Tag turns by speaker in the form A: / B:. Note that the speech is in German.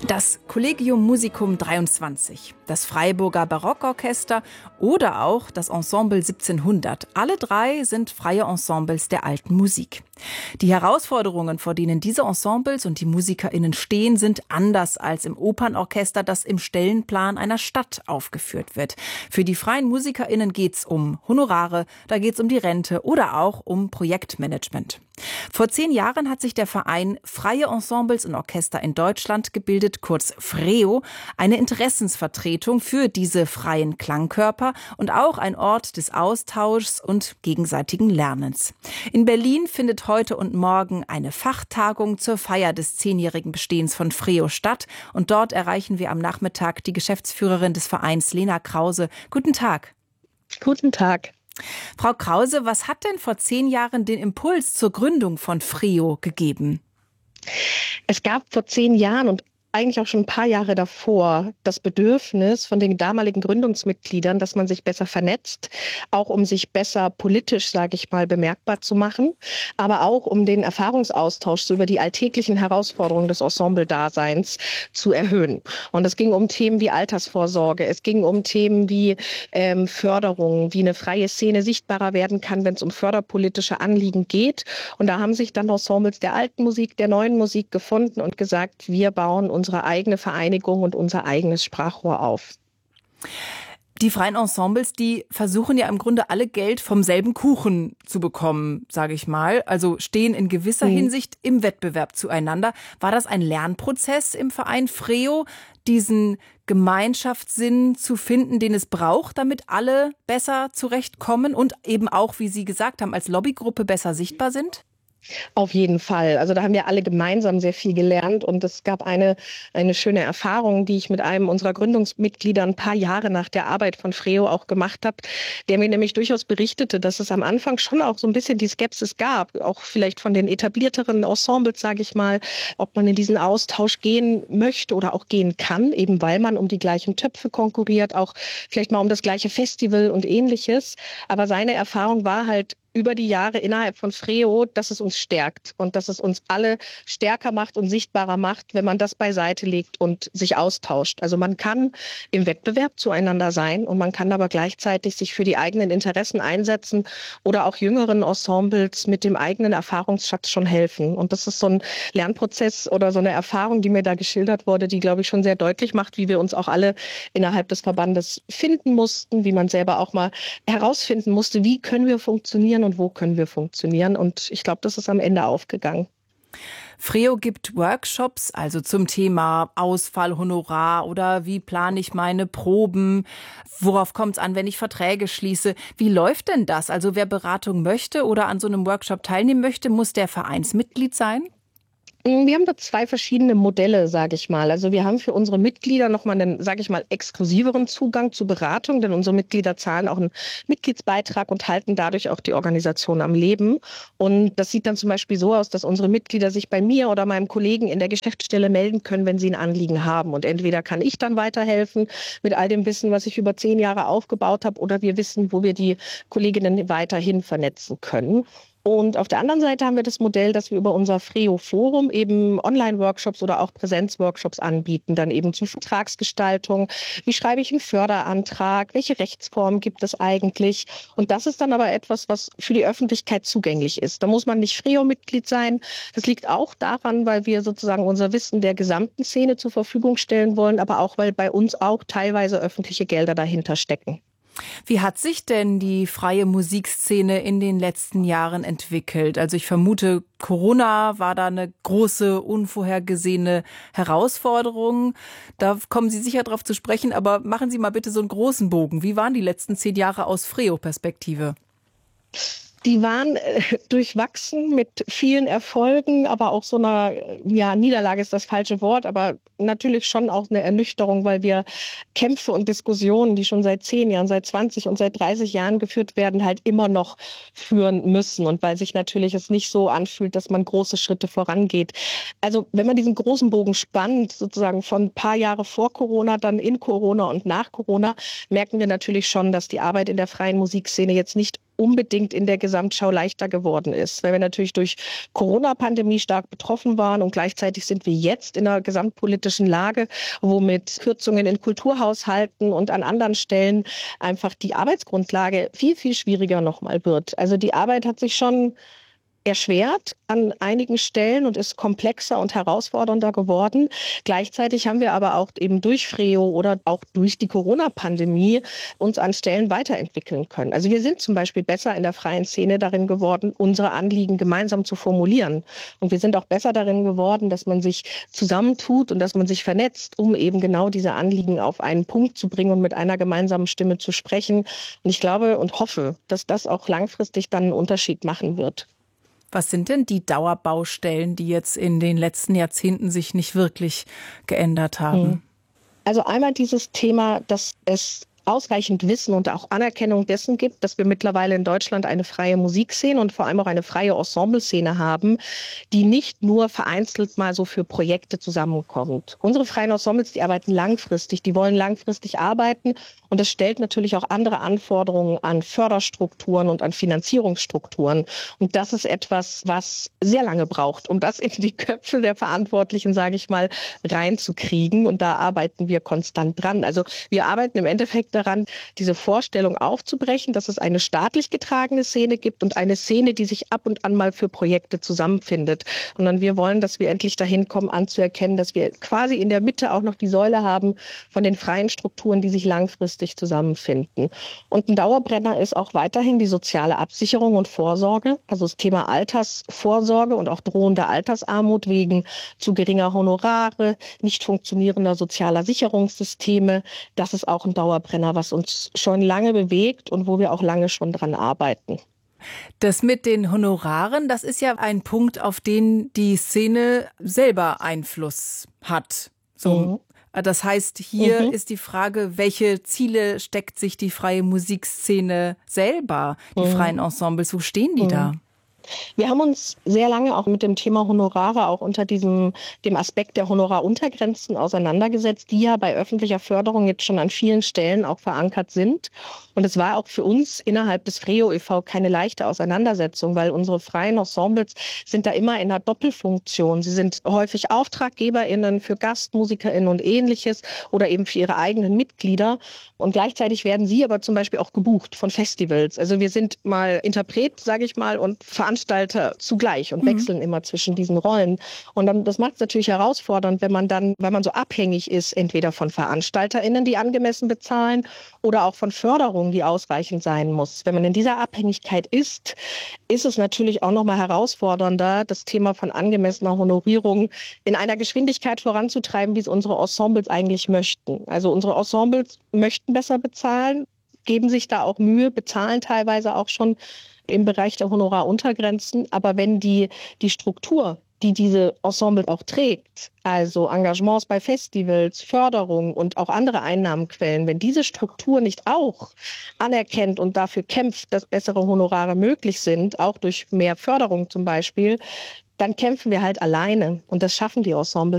A: Das Collegium Musicum 23, das Freiburger Barockorchester oder auch das Ensemble 1700. Alle drei sind freie Ensembles der alten Musik. Die Herausforderungen, vor denen diese Ensembles und die MusikerInnen stehen, sind anders als im Opernorchester, das im Stellenplan einer Stadt aufgeführt wird. Für die freien MusikerInnen geht's um Honorare, da geht's um die Rente oder auch um Projektmanagement. Vor 10 Jahren hat sich der Verein Freie Ensembles und Orchester in Deutschland gebildet, kurz FREO, eine Interessensvertretung für diese freien Klangkörper und auch ein Ort des Austauschs und gegenseitigen Lernens. In Berlin findet heute und morgen eine Fachtagung zur Feier des 10-jährigen Bestehens von FREO statt und dort erreichen wir am Nachmittag die Geschäftsführerin des Vereins, Lena Krause. Guten Tag.
B: Guten Tag.
A: Frau Krause, was hat denn vor 10 Jahren den Impuls zur Gründung von FREO gegeben?
B: Es gab vor 10 Jahren und eigentlich auch schon ein paar Jahre davor das Bedürfnis von den damaligen Gründungsmitgliedern, dass man sich besser vernetzt, auch um sich besser politisch, sage ich mal, bemerkbar zu machen, aber auch um den Erfahrungsaustausch so über die alltäglichen Herausforderungen des Ensemble-Daseins zu erhöhen. Und es ging um Themen wie Altersvorsorge, es ging um Themen wie Förderung, wie eine freie Szene sichtbarer werden kann, wenn es um förderpolitische Anliegen geht. Und da haben sich dann Ensembles der alten Musik, der neuen Musik gefunden und gesagt, wir bauen unsere eigene Vereinigung und unser eigenes Sprachrohr auf.
A: Die freien Ensembles, die versuchen ja im Grunde alle Geld vom selben Kuchen zu bekommen, sage ich mal. Also stehen in gewisser Hinsicht im Wettbewerb zueinander. War das ein Lernprozess im Verein FREO, diesen Gemeinschaftssinn zu finden, den es braucht, damit alle besser zurechtkommen und eben auch, wie Sie gesagt haben, als Lobbygruppe besser sichtbar sind?
B: Auf jeden Fall. Also da haben wir alle gemeinsam sehr viel gelernt und es gab eine schöne Erfahrung, die ich mit einem unserer Gründungsmitglieder ein paar Jahre nach der Arbeit von FREO auch gemacht habe, der mir nämlich durchaus berichtete, dass es am Anfang schon auch so ein bisschen die Skepsis gab, auch vielleicht von den etablierteren Ensembles, sage ich mal, ob man in diesen Austausch gehen möchte oder auch gehen kann, eben weil man um die gleichen Töpfe konkurriert, auch vielleicht mal um das gleiche Festival und Ähnliches. Aber seine Erfahrung war halt über die Jahre innerhalb von FREO, dass es uns stärkt und dass es uns alle stärker macht und sichtbarer macht, wenn man das beiseite legt und sich austauscht. Also man kann im Wettbewerb zueinander sein und man kann aber gleichzeitig sich für die eigenen Interessen einsetzen oder auch jüngeren Ensembles mit dem eigenen Erfahrungsschatz schon helfen. Und das ist so ein Lernprozess oder so eine Erfahrung, die mir da geschildert wurde, die, glaube ich, schon sehr deutlich macht, wie wir uns auch alle innerhalb des Verbandes finden mussten, wie man selber auch mal herausfinden musste, wie können wir funktionieren und wo können wir funktionieren. Und ich glaube, das ist am Ende aufgegangen.
A: FREO gibt Workshops, also zum Thema Ausfall, Honorar oder wie plane ich meine Proben, worauf kommt es an, wenn ich Verträge schließe. Wie läuft denn das? Also wer Beratung möchte oder an so einem Workshop teilnehmen möchte, muss der Vereinsmitglied sein?
B: Wir haben da 2 verschiedene Modelle, sage ich mal. Also wir haben für unsere Mitglieder nochmal einen, sage ich mal, exklusiveren Zugang zu Beratung, denn unsere Mitglieder zahlen auch einen Mitgliedsbeitrag und halten dadurch auch die Organisation am Leben. Und das sieht dann zum Beispiel so aus, dass unsere Mitglieder sich bei mir oder meinem Kollegen in der Geschäftsstelle melden können, wenn sie ein Anliegen haben. Und entweder kann ich dann weiterhelfen mit all dem Wissen, was ich über 10 Jahre aufgebaut habe, oder wir wissen, wo wir die Kolleginnen weiterhin vernetzen können. Und auf der anderen Seite haben wir das Modell, dass wir über unser FREO-Forum eben Online-Workshops oder auch Präsenz-Workshops anbieten, dann eben zur Vertragsgestaltung. Wie schreibe ich einen Förderantrag? Welche Rechtsform gibt es eigentlich? Und das ist dann aber etwas, was für die Öffentlichkeit zugänglich ist. Da muss man nicht FREO-Mitglied sein. Das liegt auch daran, weil wir sozusagen unser Wissen der gesamten Szene zur Verfügung stellen wollen, aber auch, weil bei uns auch teilweise öffentliche Gelder dahinter stecken.
A: Wie hat sich denn die freie Musikszene in den letzten Jahren entwickelt? Also ich vermute, Corona war da eine große, unvorhergesehene Herausforderung. Da kommen Sie sicher drauf zu sprechen, aber machen Sie mal bitte so einen großen Bogen. Wie waren die letzten 10 Jahre aus FREO-Perspektive?
B: Die waren durchwachsen mit vielen Erfolgen, aber auch so einer, ja, Niederlage ist das falsche Wort, aber natürlich schon auch eine Ernüchterung, weil wir Kämpfe und Diskussionen, die schon seit 10 Jahren, seit 20 und seit 30 Jahren geführt werden, halt immer noch führen müssen. Und weil sich natürlich es nicht so anfühlt, dass man große Schritte vorangeht. Also wenn man diesen großen Bogen spannt, sozusagen von ein paar Jahre vor Corona, dann in Corona und nach Corona, merken wir natürlich schon, dass die Arbeit in der freien Musikszene jetzt nicht unbedingt in der Gesamtschau leichter geworden ist, weil wir natürlich durch Corona-Pandemie stark betroffen waren und gleichzeitig sind wir jetzt in einer gesamtpolitischen Lage, wo mit Kürzungen in Kulturhaushalten und an anderen Stellen einfach die Arbeitsgrundlage viel, viel schwieriger nochmal wird. Also die Arbeit hat sich schon erschwert an einigen Stellen und ist komplexer und herausfordernder geworden. Gleichzeitig haben wir aber auch eben durch Freo oder auch durch die Corona-Pandemie uns an Stellen weiterentwickeln können. Also wir sind zum Beispiel besser in der freien Szene darin geworden, unsere Anliegen gemeinsam zu formulieren. Und wir sind auch besser darin geworden, dass man sich zusammentut und dass man sich vernetzt, um eben genau diese Anliegen auf einen Punkt zu bringen und mit einer gemeinsamen Stimme zu sprechen. Und ich glaube und hoffe, dass das auch langfristig dann einen Unterschied machen wird.
A: Was sind denn die Dauerbaustellen, die jetzt in den letzten Jahrzehnten sich nicht wirklich geändert haben?
B: Also einmal dieses Thema, dass es ausreichend Wissen und auch Anerkennung dessen gibt, dass wir mittlerweile in Deutschland eine freie Musikszene und vor allem auch eine freie Ensembleszene haben, die nicht nur vereinzelt mal so für Projekte zusammenkommt. Unsere freien Ensembles, die arbeiten langfristig, die wollen langfristig arbeiten und das stellt natürlich auch andere Anforderungen an Förderstrukturen und an Finanzierungsstrukturen. Und das ist etwas, was sehr lange braucht, um das in die Köpfe der Verantwortlichen, sage ich mal, reinzukriegen. Und da arbeiten wir konstant dran. Also wir arbeiten im Endeffekt daran, diese Vorstellung aufzubrechen, dass es eine staatlich getragene Szene gibt und eine Szene, die sich ab und an mal für Projekte zusammenfindet. Sondern wir wollen, dass wir endlich dahin kommen, anzuerkennen, dass wir quasi in der Mitte auch noch die Säule haben von den freien Strukturen, die sich langfristig zusammenfinden. Und ein Dauerbrenner ist auch weiterhin die soziale Absicherung und Vorsorge, also das Thema Altersvorsorge und auch drohende Altersarmut wegen zu geringer Honorare, nicht funktionierender sozialer Sicherungssysteme. Das ist auch ein Dauerbrenner, was uns schon lange bewegt und wo wir auch lange schon dran arbeiten.
A: Das mit den Honoraren, das ist ja ein Punkt, auf den die Szene selber Einfluss hat. So. Das heißt, hier ist die Frage, welche Ziele steckt sich die freie Musikszene selber, die freien Ensembles, wo stehen die da?
B: Wir haben uns sehr lange auch mit dem Thema Honorare auch unter dem Aspekt der Honoraruntergrenzen auseinandergesetzt, die ja bei öffentlicher Förderung jetzt schon an vielen Stellen auch verankert sind. Und es war auch für uns innerhalb des Freo e.V. keine leichte Auseinandersetzung, weil unsere freien Ensembles sind da immer in einer Doppelfunktion. Sie sind häufig AuftraggeberInnen für GastmusikerInnen und Ähnliches oder eben für ihre eigenen Mitglieder. Und gleichzeitig werden sie aber zum Beispiel auch gebucht von Festivals. Also wir sind mal Interpret, sage ich mal, und Veranstalter zugleich und wechseln immer zwischen diesen Rollen. Und dann, das macht es natürlich herausfordernd, wenn man so abhängig ist, entweder von VeranstalterInnen, die angemessen bezahlen, oder auch von Förderung, die ausreichend sein muss. Wenn man in dieser Abhängigkeit ist es natürlich auch nochmal herausfordernder, das Thema von angemessener Honorierung in einer Geschwindigkeit voranzutreiben, wie es unsere Ensembles eigentlich möchten. Also unsere Ensembles möchten besser bezahlen, geben sich da auch Mühe, bezahlen teilweise auch schon im Bereich der Honoraruntergrenzen. Aber wenn die Struktur, die diese Ensemble auch trägt, also Engagements bei Festivals, Förderung und auch andere Einnahmenquellen, wenn diese Struktur nicht auch anerkennt und dafür kämpft, dass bessere Honorare möglich sind, auch durch mehr Förderung zum Beispiel, dann kämpfen wir halt alleine. Und das schaffen die Ensembles